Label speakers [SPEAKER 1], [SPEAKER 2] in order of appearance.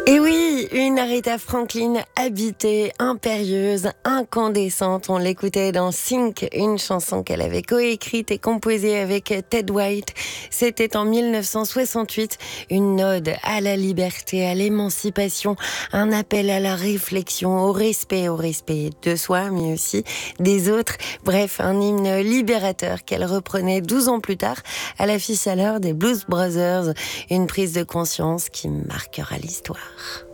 [SPEAKER 1] Et oui, une Aretha Franklin habitée, impérieuse, incandescente. On l'écoutait dans Think, une chanson qu'elle avait coécrite et composée avec Ted White. C'était en 1968, une ode à la liberté, à l'émancipation, un appel à la réflexion, au respect de soi, mais aussi des autres. Bref, un hymne libérateur qu'elle reprenait 12 ans plus tard à l'affiche alors des Blues Brothers. Une prise de conscience qui marquera l'histoire.